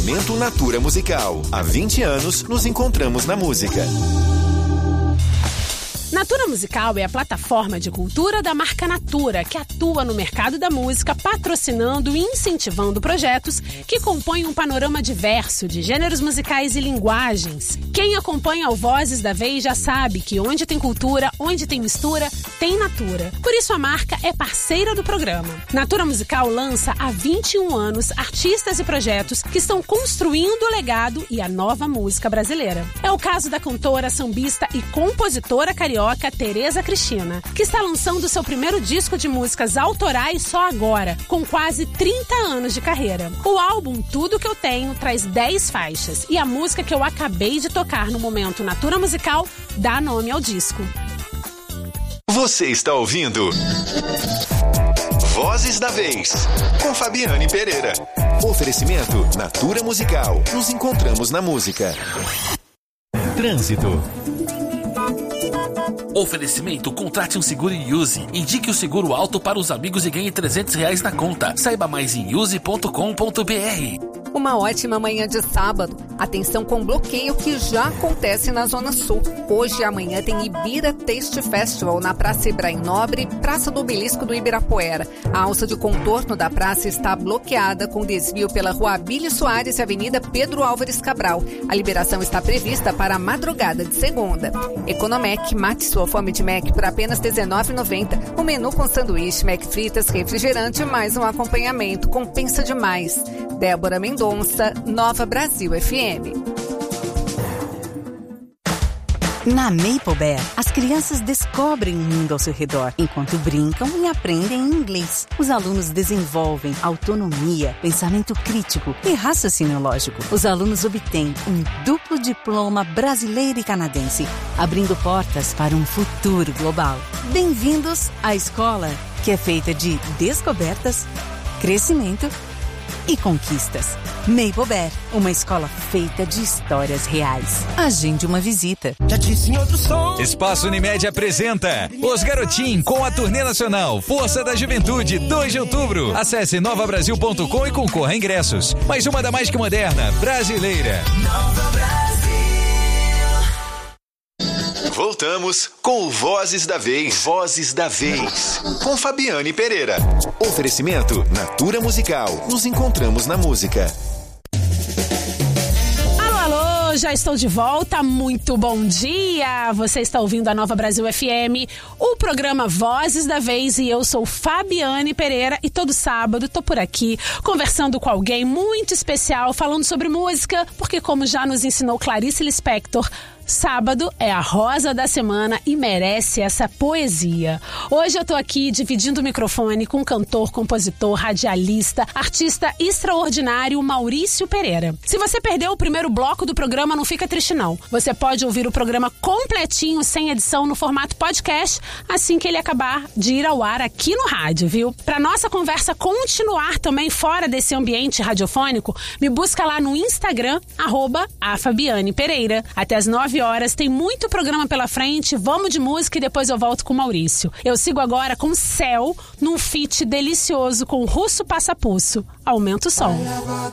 Momento Natura Musical. Há 20 anos, nos encontramos na música. Natura Musical é a plataforma de cultura da marca Natura, que atua no mercado da música, patrocinando e incentivando projetos que compõem um panorama diverso de gêneros musicais e linguagens. Quem acompanha o Vozes da Vez já sabe que onde tem cultura, onde tem mistura, tem Natura. Por isso a marca é parceira do programa. Natura Musical lança há 21 anos artistas e projetos que estão construindo o legado e a nova música brasileira. É o caso da cantora, sambista e compositora carioca Tereza Cristina, que está lançando seu primeiro disco de músicas autorais só agora, com quase 30 anos de carreira. O álbum Tudo Que Eu Tenho traz 10 faixas e a música que eu acabei de tocar no Momento Natura Musical dá nome ao disco. Você está ouvindo Vozes da Vez, com Fabiane Pereira. Oferecimento Natura Musical. Nos encontramos na música. Trânsito. Oferecimento, contrate um seguro e use. Indique o seguro alto para os amigos e ganhe R$300 na conta. Saiba mais em use.com.br. Uma ótima manhã de sábado. Atenção com bloqueio que já acontece na Zona Sul. Hoje e amanhã tem Ibira Taste Festival na Praça Ibrahim Nobre, Praça do Obelisco do Ibirapuera. A alça de contorno da praça está bloqueada com desvio pela Rua Abílio Soares e Avenida Pedro Álvares Cabral. A liberação está prevista para a madrugada de segunda. Economec, mate sua fome de Mac por apenas R$19,90. O menu com sanduíche, Mac fritas, refrigerante mais um acompanhamento. Compensa demais. Débora Mendonça, Nova Brasil FM. Na Maple Bear, as crianças descobrem o mundo ao seu redor, enquanto brincam e aprendem inglês. Os alunos desenvolvem autonomia, pensamento crítico e raciocínio lógico. Os alunos obtêm um duplo diploma brasileiro e canadense, abrindo portas para um futuro global. Bem-vindos à escola, que é feita de descobertas, crescimento e conquistas. Maple Bear, uma escola feita de histórias reais. Agende uma visita. Espaço Unimed apresenta Os Garotim com a turnê nacional Força da Juventude, 2 de outubro. Acesse novabrasil.com e concorra a ingressos. Mais uma da mais que moderna, brasileira. Nova Brasil. Voltamos com o Vozes da Vez. Vozes da Vez. Com Fabiane Pereira. Oferecimento Natura Musical. Nos encontramos na música. Já estou de volta, muito bom dia! Você está ouvindo a Nova Brasil FM, o programa Vozes da Vez, e eu sou Fabiane Pereira e todo sábado tô por aqui conversando com alguém muito especial, falando sobre música, porque como já nos ensinou Clarice Lispector, sábado é a rosa da semana e merece essa poesia. Hoje eu tô aqui dividindo o microfone com o cantor, compositor, radialista, artista extraordinário Maurício Pereira. Se você perdeu o primeiro bloco do programa, não fica triste não. Você pode ouvir o programa completinho, sem edição, no formato podcast, assim que ele acabar de ir ao ar aqui no rádio, viu? Pra nossa conversa continuar também fora desse ambiente radiofônico, me busca lá no Instagram, @afabianepereira. Até as 9 horas, tem muito programa pela frente, vamos de música e depois eu volto com o Maurício. Eu sigo agora com Céu, num feat delicioso com Russo Passapulso. Aumenta o som.